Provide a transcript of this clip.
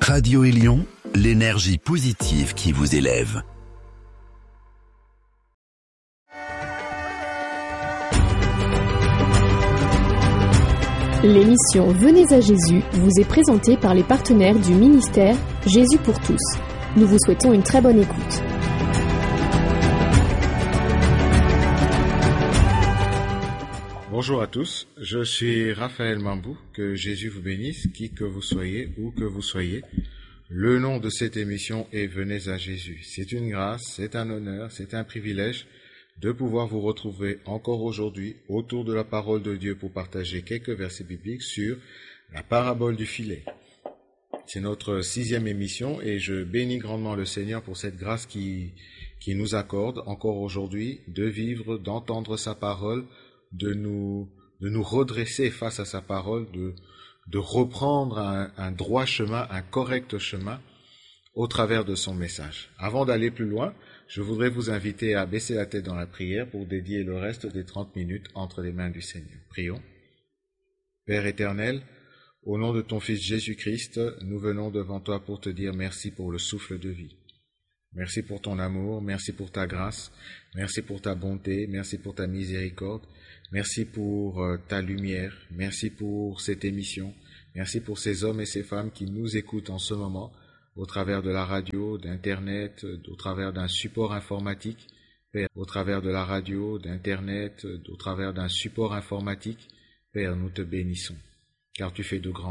Radio Élion, l'énergie positive qui vous élève. L'émission Venez à Jésus vous est présentée par les partenaires du ministère Jésus pour tous. Nous vous souhaitons une très bonne écoute. Bonjour à tous, je suis Raphaël Mambou, que Jésus vous bénisse, qui que vous soyez, où que vous soyez. Le nom de cette émission est Venez à Jésus. C'est une grâce, c'est un honneur, c'est un privilège de pouvoir vous retrouver encore aujourd'hui autour de la parole de Dieu pour partager quelques versets bibliques sur la parabole du filet. C'est notre 6e émission et je bénis grandement le Seigneur pour cette grâce qui nous accorde encore aujourd'hui de vivre, d'entendre sa parole, de nous redresser face à sa parole, de reprendre un droit chemin, un correct chemin au travers de son message. Avant d'aller plus loin, je voudrais vous inviter à baisser la tête dans la prière pour dédier le reste des 30 minutes entre les mains du Seigneur. Prions. Père éternel, au nom de ton Fils Jésus-Christ, nous venons devant toi pour te dire merci pour le souffle de vie. Merci pour ton amour, merci pour ta grâce, merci pour ta bonté, merci pour ta miséricorde, merci pour ta lumière, merci pour cette émission, merci pour ces hommes et ces femmes qui nous écoutent en ce moment, au travers de la radio, d'Internet, au travers d'un support informatique, Père, au travers de la radio, d'Internet, au travers d'un support informatique, Père, nous te bénissons, car tu fais de grands